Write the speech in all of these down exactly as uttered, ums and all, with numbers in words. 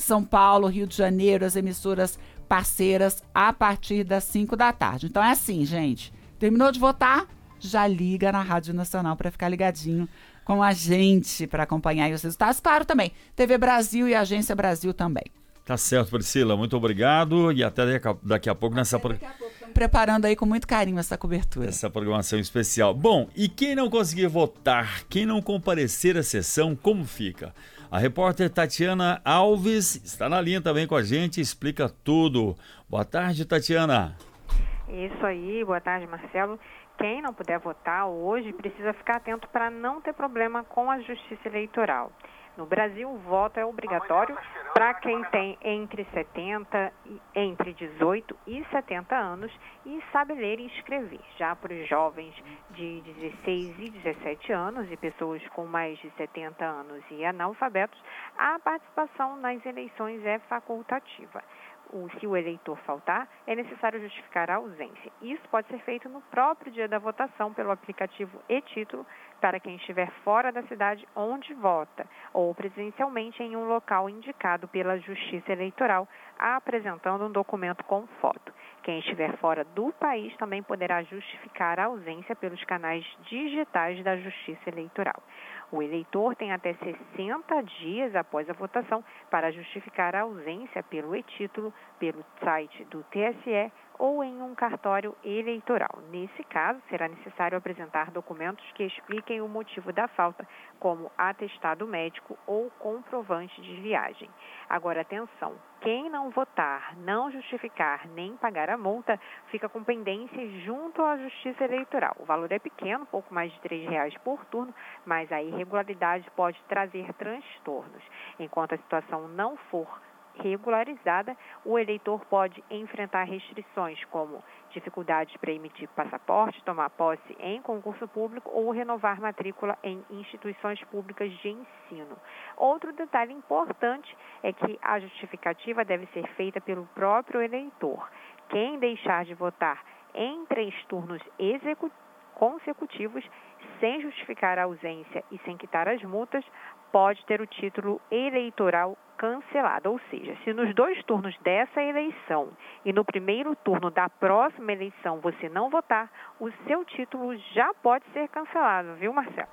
São Paulo, Rio de Janeiro, as emissoras parceiras, a partir das cinco da tarde. Então é assim, gente. Terminou de votar? Já liga na Rádio Nacional para ficar ligadinho com a gente, para acompanhar aí os resultados. Claro, também, T V Brasil e Agência Brasil também. Tá certo, Priscila. Muito obrigado e até daqui a, daqui a pouco nessa... Daqui a pouco. Estamos preparando aí com muito carinho essa cobertura. Essa programação especial. Bom, e quem não conseguir votar, quem não comparecer à sessão, como fica? A repórter Tatiana Alves está na linha também com a gente, explica tudo. Boa tarde, Tatiana. Isso aí, boa tarde, Marcelo. Quem não puder votar hoje precisa ficar atento para não ter problema com a Justiça Eleitoral. No Brasil, o voto é obrigatório para quem tem entre setenta, entre dezoito e setenta anos e sabe ler e escrever. Já para os jovens de dezesseis e dezessete anos e pessoas com mais de setenta anos e analfabetos, a participação nas eleições é facultativa. O, se o eleitor faltar, é necessário justificar a ausência. Isso pode ser feito no próprio dia da votação pelo aplicativo e-Título para quem estiver fora da cidade onde vota ou presencialmente em um local indicado pela Justiça Eleitoral, apresentando um documento com foto. Quem estiver fora do país também poderá justificar a ausência pelos canais digitais da Justiça Eleitoral. O eleitor tem até sessenta dias após a votação para justificar a ausência pelo e-Título, pelo site do T S E ou em um cartório eleitoral. Nesse caso, será necessário apresentar documentos que expliquem o motivo da falta, como atestado médico ou comprovante de viagem. Agora, atenção, quem não votar, não justificar nem pagar a multa, fica com pendência junto à Justiça Eleitoral. O valor é pequeno, pouco mais de três reais por turno, mas a irregularidade pode trazer transtornos. Enquanto a situação não for regularizada, o eleitor pode enfrentar restrições como dificuldades para emitir passaporte, tomar posse em concurso público ou renovar matrícula em instituições públicas de ensino. Outro detalhe importante é que a justificativa deve ser feita pelo próprio eleitor. Quem deixar de votar em três turnos executivos consecutivos, sem justificar a ausência e sem quitar as multas, pode ter o título eleitoral cancelado. Ou seja, se nos dois turnos dessa eleição e no primeiro turno da próxima eleição você não votar, o seu título já pode ser cancelado, viu, Marcelo?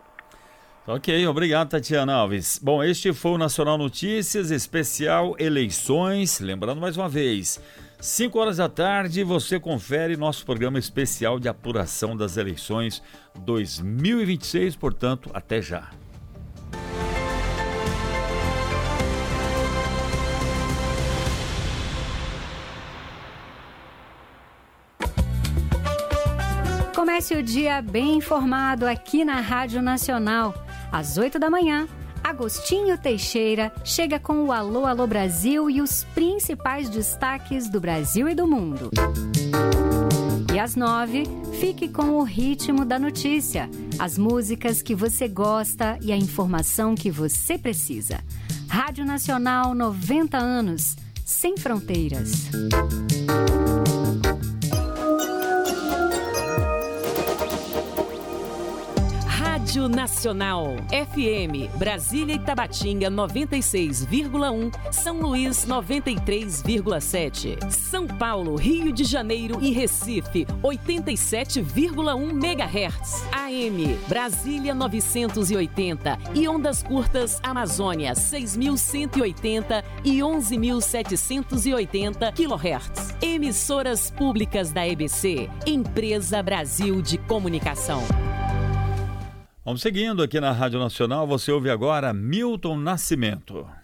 Ok, obrigado, Tatiana Alves. Bom, este foi o Nacional Notícias, especial eleições. Lembrando mais uma vez, cinco horas da tarde, você confere nosso programa especial de apuração das eleições dois mil e vinte e seis, portanto, até já. Comece o dia bem informado aqui na Rádio Nacional. Às oito da manhã, Agostinho Teixeira chega com o Alô, Alô Brasil e os principais destaques do Brasil e do mundo. E às nove, fique com o ritmo da notícia, as músicas que você gosta e a informação que você precisa. Rádio Nacional, noventa anos, sem fronteiras. Rádio Nacional, F M, Brasília e Tabatinga noventa e seis vírgula um, São Luís noventa e três vírgula sete, São Paulo, Rio de Janeiro e Recife oitenta e sete vírgula um megahertz, A M, Brasília novecentos e oitenta e ondas curtas Amazônia seis mil cento e oitenta e onze mil setecentos e oitenta quilohertz. Emissoras públicas da E B C, Empresa Brasil de Comunicação. Vamos seguindo aqui na Rádio Nacional, você ouve agora Milton Nascimento.